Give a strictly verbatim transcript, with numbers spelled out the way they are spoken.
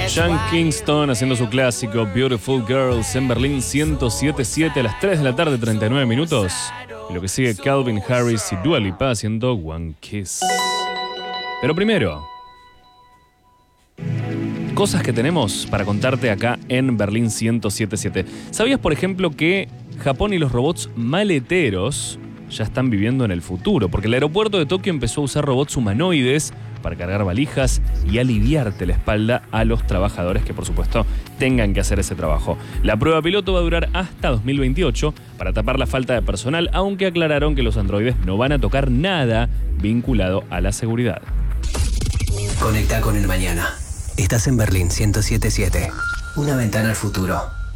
Sean Kingston haciendo su clásico Beautiful Girls en Berlín ciento siete punto siete a las tres de la tarde, treinta y nueve minutos. Y lo que sigue Calvin Harris y Dua Lipa haciendo One Kiss. Pero primero, cosas que tenemos para contarte acá en Berlín ciento siete punto siete. ¿Sabías, por ejemplo, que Japón y los robots maleteros ya están viviendo en el futuro? Porque el aeropuerto de Tokio empezó a usar robots humanoides para cargar valijas y aliviarte la espalda a los trabajadores que, por supuesto, tengan que hacer ese trabajo. La prueba piloto va a durar hasta dos mil veintiocho para tapar la falta de personal, aunque aclararon que los androides no van a tocar nada vinculado a la seguridad. Conecta con el mañana. Estás en Berlín ciento siete punto siete. Una ventana al futuro.